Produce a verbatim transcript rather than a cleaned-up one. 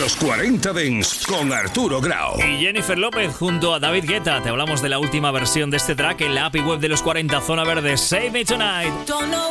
Los cuarenta Dance con Arturo Grau. Y Jennifer López junto a David Guetta. Te hablamos de la última versión de este track en la app y web de los cuarenta, Zona Verde. Save Me Tonight.